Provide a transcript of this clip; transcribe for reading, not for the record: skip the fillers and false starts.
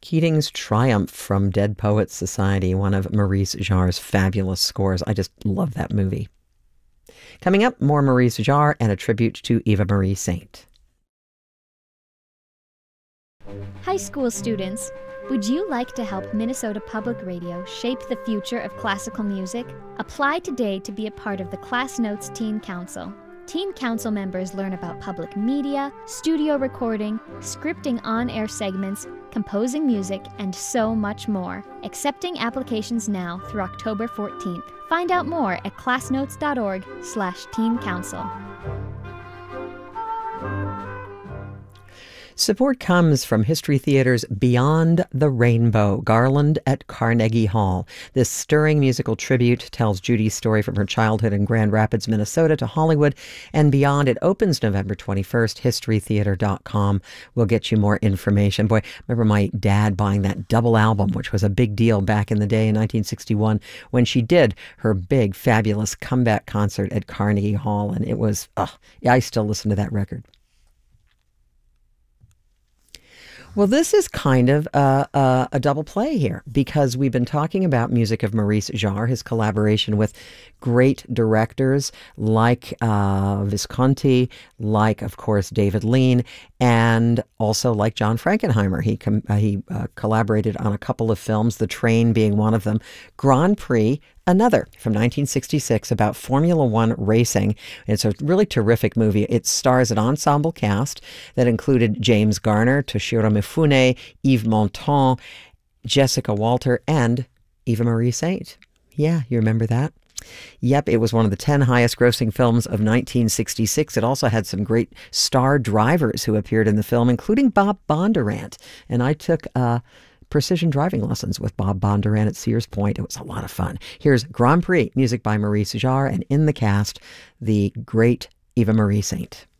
Keating's Triumph from Dead Poets Society, one of Maurice Jarre's fabulous scores. I just love that movie. Coming up, more Maurice Jarre and a tribute to Eva Marie Saint. High school students, would you like to help Minnesota Public Radio shape the future of classical music? Apply today to be a part of the Class Notes Teen Council. Teen Council members learn about public media, studio recording, scripting on-air segments, composing music, and so much more. Accepting applications now through October 14th. Find out more at classnotes.org/Teen Council. Support comes from History Theater's Beyond the Rainbow, Garland at Carnegie Hall. This stirring musical tribute tells Judy's story from her childhood in Grand Rapids, Minnesota to Hollywood and beyond. It opens November 21st. HistoryTheater.com will get you more information. Boy, I remember my dad buying that double album, which was a big deal back in the day in 1961 when she did her big, fabulous comeback concert at Carnegie Hall. And it was, I still listen to that record. Well, this is kind of a double play here because we've been talking about music of Maurice Jarre, his collaboration with great directors like Visconti, like, of course, David Lean, and also like John Frankenheimer. He collaborated on a couple of films, The Train being one of them, Grand Prix, another from 1966 about Formula One racing. It's a really terrific movie. It stars an ensemble cast that included James Garner, Toshiro Mifune, Yves Montand, Jessica Walter, and Eva Marie Saint. Yeah, you remember that? Yep, it was one of the 10 highest grossing films of 1966. It also had some great star drivers who appeared in the film, including Bob Bondurant. And I took precision driving lessons with Bob Bondurant at Sears Point. It was a lot of fun. Here's Grand Prix, music by Maurice Jarre, and in the cast, the great Eva Marie Saint.